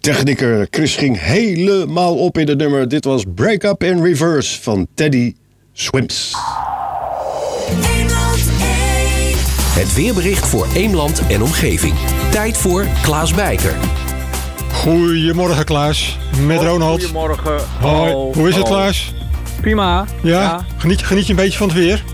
Techniker Chris ging helemaal op in het nummer. Dit was Break Up in Reverse van Teddy Swims. Het weerbericht voor Eemland en omgeving. Tijd voor Klaas Bijker. Goedemorgen Klaas, met Ronald. Goedemorgen. Hoi. Hoe is het Klaas? Prima. Ja? Geniet je een beetje van het weer?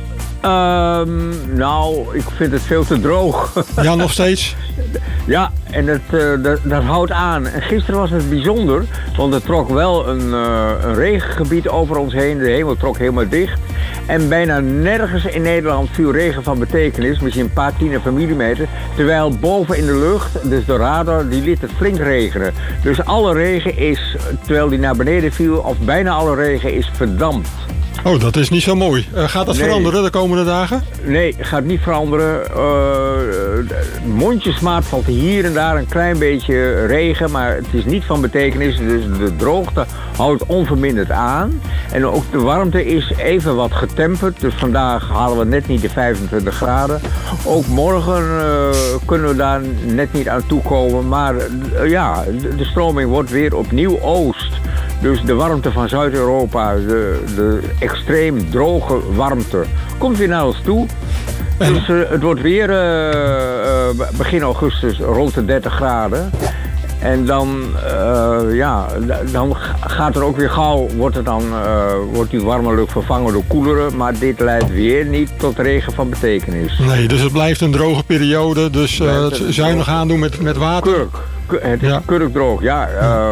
Nou, ik vind het veel te droog. Ja, nog steeds? Ja, en dat houdt aan. En gisteren was het bijzonder, want er trok wel een regengebied over ons heen. De hemel trok helemaal dicht. En bijna nergens in Nederland viel regen van betekenis, misschien een paar tienden van millimeter. Terwijl boven in de lucht, dus de radar, die liet het flink regenen. Dus alle regen is, terwijl die naar beneden viel, of bijna alle regen is verdampt. Oh, dat is niet zo mooi. Gaat dat veranderen de komende dagen? Nee, gaat niet veranderen. Mondjesmaat valt hier en daar een klein beetje regen, maar het is niet van betekenis. Dus de droogte houdt onverminderd aan. En ook de warmte is even wat getemperd. Dus vandaag halen we net niet de 25 graden. Ook morgen kunnen we daar net niet aan toekomen. Maar ja, de stroming wordt weer opnieuw oost. Dus de warmte van Zuid-Europa, de extreem droge warmte, komt weer naar ons toe. Dus het wordt weer begin augustus rond de 30 graden. En dan, dan gaat er ook weer gauw, wordt die warme lucht vervangen door koelere. Maar dit leidt weer niet tot regen van betekenis. Nee, dus het blijft een droge periode. Dus zuinig aandoen met water. Het is kurkdroog, ja.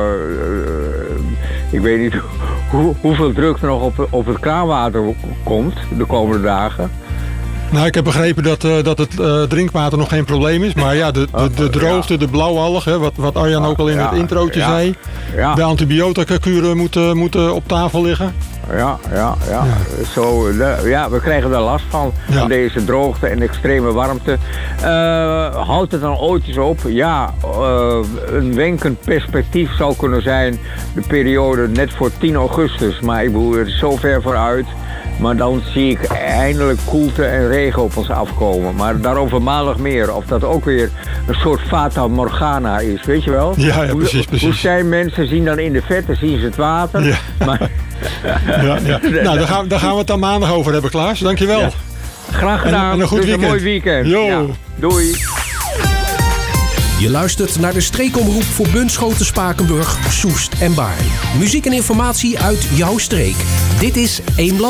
Ik weet niet hoeveel druk er nog op het kraanwater komt de komende dagen. Nou, ik heb begrepen dat het drinkwater nog geen probleem is. Maar ja, de droogte, de blauwalg, wat Arjan ook al in het introotje zei. Ja. De antibiotica-kuren moeten op tafel liggen. Ja. Zo, we krijgen er last van deze droogte en extreme warmte. Houdt het dan ooit eens op? Ja, een wenkend perspectief zou kunnen zijn de periode net voor 10 augustus. Maar ik bedoel, het is zo ver vooruit. Maar dan zie ik eindelijk koelte en regen op ons afkomen. Maar daarover maandag meer. Of dat ook weer een soort Fata Morgana is, weet je wel? Ja, precies. Hoe zijn mensen zien dan in de verte, zien ze het water. Ja. Maar... Ja. Nou, daar gaan we het dan maandag over hebben, Klaas. Dankjewel. Ja. Graag gedaan. En een goed weekend. Een mooi weekend. Jo. Ja. Doei. Je luistert naar de streekomroep voor Bunschoten, Spakenburg, Soest en Baarn. Muziek en informatie uit jouw streek. Dit is Eemland.